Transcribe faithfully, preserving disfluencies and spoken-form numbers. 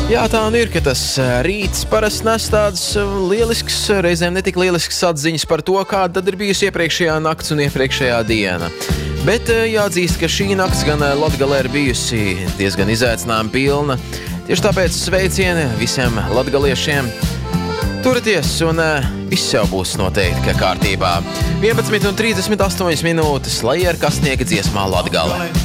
Jā, tā nu ir, ka tas rīts parasti nes tādas lielisks, reizēm netik lielisks atziņas par to, kāda tad ir bijusi iepriekšējā nakts un iepriekšējā diena. Bet jāatzīst, ka šī nakts gan Latgalē ir bijusi diezgan izaicinājuma pilna. Tieši tāpēc sveicieni visiem latgaliešiem. Turieties un viss jau būs noteikti kārtībā. vienpadsmit un trīsdesmit astoņas minūtes, lai ir kasnieka dziesmā Latgale.